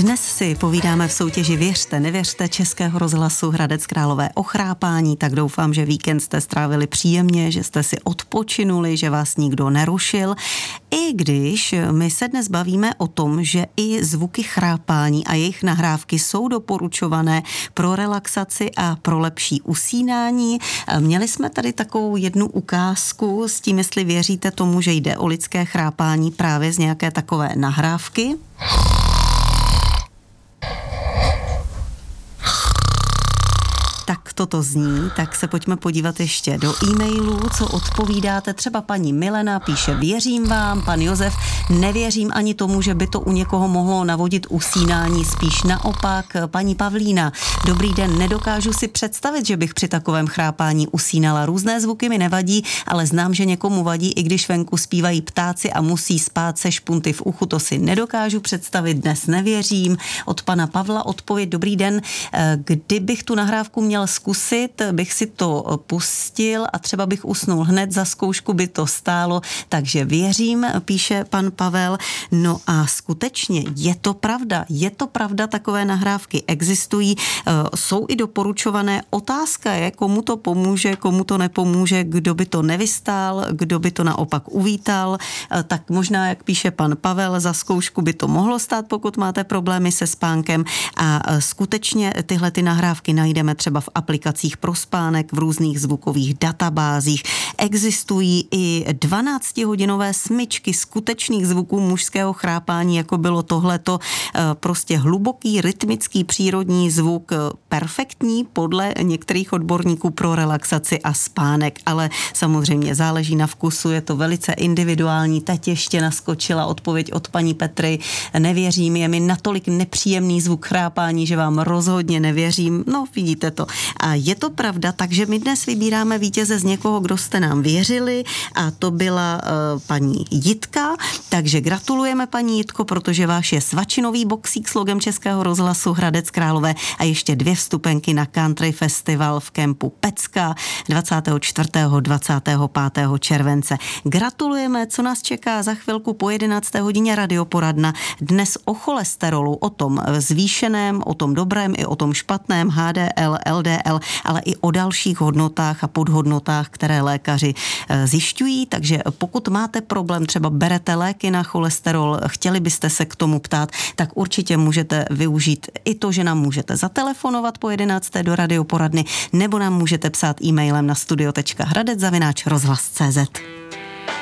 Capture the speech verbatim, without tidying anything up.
Dnes si povídáme v soutěži Věřte, nevěřte Českého rozhlasu Hradec Králové o chrápání, tak doufám, že víkend jste strávili příjemně, že jste si odpočinuli, že vás nikdo nerušil. I když my se dnes bavíme o tom, že i zvuky chrápání a jejich nahrávky jsou doporučované pro relaxaci a pro lepší usínání. Měli jsme tady takovou jednu ukázku s tím, jestli věříte tomu, že jde o lidské chrápání právě z nějaké takové nahrávky. Tak toto zní, tak se pojďme podívat ještě do e-mailů, co odpovídáte. Třeba paní Milena píše: věřím vám, pan Josef: nevěřím ani tomu, že by to u někoho mohlo navodit usínání, spíš naopak. Paní Pavlína: dobrý den, nedokážu si představit, že bych při takovém chrápání usínala. Různé zvuky mi nevadí, ale znám, že někomu vadí, i když venku zpívají ptáci a musí spát se špunty v uchu, to si nedokážu představit, dnes nevěřím. Od pana Pavla odpověď: dobrý den, kdybych tu nahrávku měl zkusit, bych si to pustil a třeba bych usnul hned, za zkoušku by to stálo, takže věřím, píše pan Pavel. No a skutečně je to pravda, je to pravda, takové nahrávky existují, jsou i doporučované. Otázka je, komu to pomůže, komu to nepomůže, kdo by to nevystál, kdo by to naopak uvítal. Tak možná, jak píše pan Pavel, za zkoušku by to mohlo stát, pokud máte problémy se spánkem, a skutečně tyhle ty nahrávky najdeme třeba v aplikacích pro spánek, v různých zvukových databázích. Existují i dvanáctihodinové smyčky skutečných zvuků mužského chrápání, jako bylo tohleto, prostě hluboký, rytmický, přírodní zvuk, perfektní podle některých odborníků pro relaxaci a spánek, ale samozřejmě záleží na vkusu, je to velice individuální. Teď ještě naskočila odpověď od paní Petry: nevěřím, je mi natolik nepříjemný zvuk chrápání, že vám rozhodně nevěřím. No, vidíte to. A je to pravda, takže my dnes vybíráme vítěze z někoho, kdo jste nám věřili, a to byla uh, paní Jitka, takže gratulujeme, paní Jitko, protože váš je svačinový boxík s logem Českého rozhlasu Hradec Králové a ještě dvě vstupenky na Country Festival v kempu Pecka dvacátého čtvrtého dvacátého pátého července. Gratulujeme, co nás čeká za chvilku po jedenácté hodině radioporadna. Dnes o cholesterolu, o tom zvýšeném, o tom dobrém i o tom špatném, H D L, L D L, ale i o dalších hodnotách a podhodnotách, které lékaři zjišťují. Takže pokud máte problém, třeba berete léky na cholesterol, chtěli byste se k tomu ptát, tak určitě můžete využít i to, že nám můžete zatelefonovat po jedenácté do radioporadny, nebo nám můžete psát e-mailem na studio tečka hradec zavináč rozhlas tečka cé zet.